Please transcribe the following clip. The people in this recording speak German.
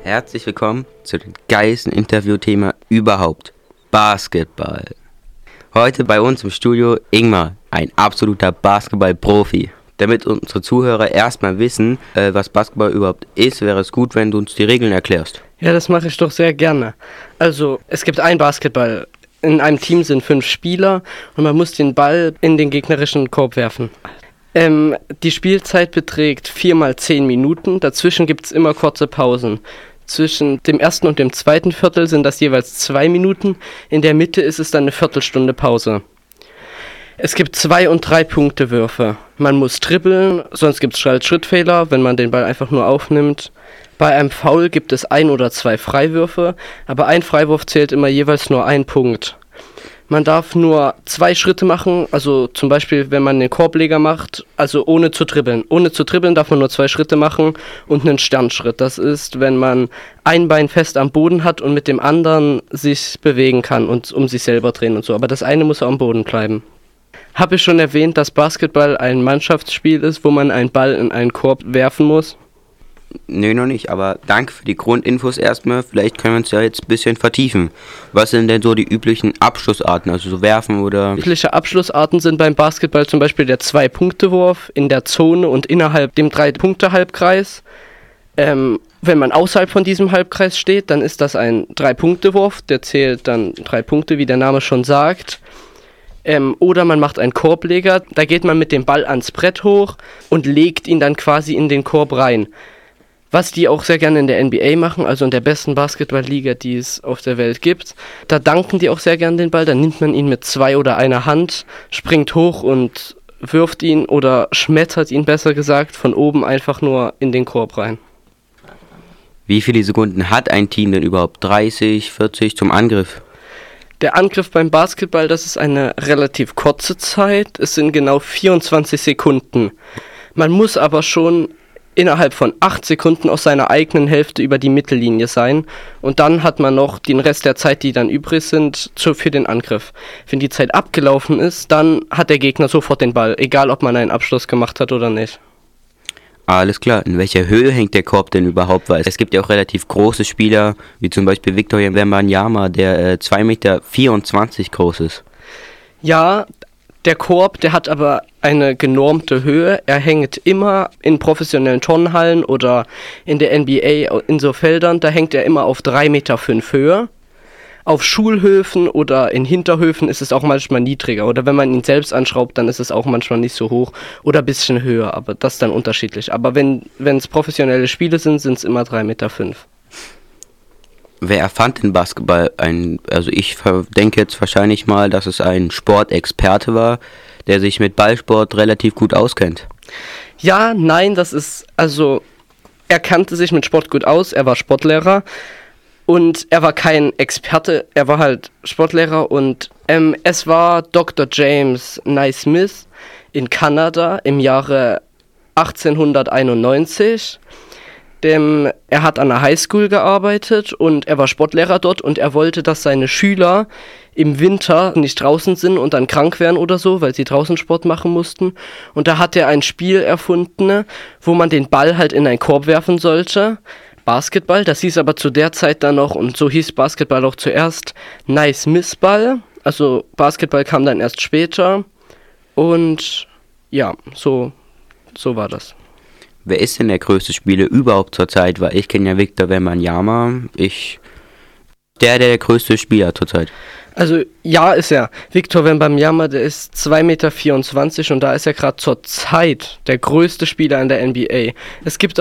Herzlich willkommen zu dem geilsten Interviewthema überhaupt, Basketball. Heute bei uns im Studio Ingmar, ein absoluter Basketball-Profi. Damit unsere Zuhörer erstmal wissen, was Basketball überhaupt ist, wäre es gut, wenn du uns die Regeln erklärst. Ja, das mache ich doch sehr gerne. Also, es gibt ein Basketball. In einem Team sind 5 Spieler und man muss den Ball in den gegnerischen Korb werfen. Die Spielzeit beträgt 4 mal 10 Minuten. Dazwischen gibt es immer kurze Pausen. Zwischen dem ersten und dem zweiten Viertel sind das jeweils 2 Minuten. In der Mitte ist es dann eine Viertelstunde Pause. Es gibt 2- und 3-Punkte-Würfe. Man muss dribbeln, sonst gibt es Schrittfehler, wenn man den Ball einfach nur aufnimmt. Bei einem Foul gibt es 1 oder 2 Freiwürfe, aber ein Freiwurf zählt immer jeweils nur 1 Punkt. Man darf nur 2 Schritte machen, also zum Beispiel, wenn man den Korbleger macht, also ohne zu dribbeln. Ohne zu dribbeln darf man nur 2 Schritte machen und einen Sternschritt. Das ist, wenn man ein Bein fest am Boden hat und mit dem anderen sich bewegen kann und um sich selber drehen und so. Aber das eine muss am Boden bleiben. Habe ich schon erwähnt, dass Basketball ein Mannschaftsspiel ist, wo man einen Ball in einen Korb werfen muss? Nee, noch nicht, aber danke für die Grundinfos erstmal. Vielleicht können wir uns ja jetzt ein bisschen vertiefen. Was sind denn so die üblichen Abschlussarten, also so werfen oder... Übliche Abschlussarten sind beim Basketball zum Beispiel der 2-Punkte-Wurf in der Zone und innerhalb dem 3-Punkte-Halbkreis. Wenn man außerhalb von diesem Halbkreis steht, dann ist das ein 3-Punkte-Wurf, der zählt dann 3 Punkte, wie der Name schon sagt. Oder man macht einen Korbleger, da geht man mit dem Ball ans Brett hoch und legt ihn dann quasi in den Korb rein. Was die auch sehr gerne in der NBA machen, also in der besten Basketballliga, die es auf der Welt gibt. Da danken die auch sehr gerne den Ball, dann nimmt man ihn mit 2 oder einer Hand, springt hoch und wirft ihn oder schmettert ihn, besser gesagt, von oben einfach nur in den Korb rein. Wie viele Sekunden hat ein Team denn überhaupt? 30, 40 zum Angriff? Der Angriff beim Basketball, das ist eine relativ kurze Zeit, es sind genau 24 Sekunden. Man muss aber schon innerhalb von 8 Sekunden aus seiner eigenen Hälfte über die Mittellinie sein und dann hat man noch den Rest der Zeit, die dann übrig sind, für den Angriff. Wenn die Zeit abgelaufen ist, dann hat der Gegner sofort den Ball, egal ob man einen Abschluss gemacht hat oder nicht. Alles klar, in welcher Höhe hängt der Korb denn überhaupt? Weil es gibt ja auch relativ große Spieler, wie zum Beispiel Victor Wembanyama, der 2,24 Meter groß ist. Ja, der Korb, der hat aber eine genormte Höhe. Er hängt immer in professionellen Turnhallen oder in der NBA in so Feldern, da hängt er immer auf 3,5 Meter Höhe. Auf Schulhöfen oder in Hinterhöfen ist es auch manchmal niedriger. Oder wenn man ihn selbst anschraubt, dann ist es auch manchmal nicht so hoch oder ein bisschen höher. Aber das ist dann unterschiedlich. Aber wenn es professionelle Spiele sind, sind es immer 3,5 Meter. Wer erfand den Basketball? Also ich denke jetzt wahrscheinlich mal, dass es ein Sportexperte war, der sich mit Ballsport relativ gut auskennt. Ja, nein, er kannte sich mit Sport gut aus, er war Sportlehrer. Und er war kein Experte, er war halt Sportlehrer und es war Dr. James Naismith in Kanada im Jahre 1891. Er hat an der Highschool gearbeitet und er war Sportlehrer dort und er wollte, dass seine Schüler im Winter nicht draußen sind und dann krank werden oder so, weil sie draußen Sport machen mussten. Und da hat er ein Spiel erfunden, wo man den Ball halt in einen Korb werfen sollte. Basketball, das hieß aber zu der Zeit dann noch, und so hieß Basketball auch zuerst, Naismith-Ball. Also Basketball kam dann erst später und ja, so war das. Wer ist denn der größte Spieler überhaupt zurzeit? Weil ich kenne ja Victor Wembanyama, der größte Spieler zurzeit. Also ja, ist er. Victor Wembanyama, der ist 2,24 Meter und da ist er gerade zur Zeit der größte Spieler in der NBA. Es gibt